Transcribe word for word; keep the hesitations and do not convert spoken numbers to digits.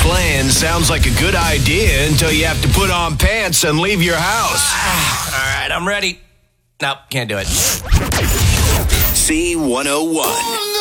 Playing sounds like a good idea until you have to put on pants and leave your house. All right, I'm ready. Nope, can't do it. C one oh one.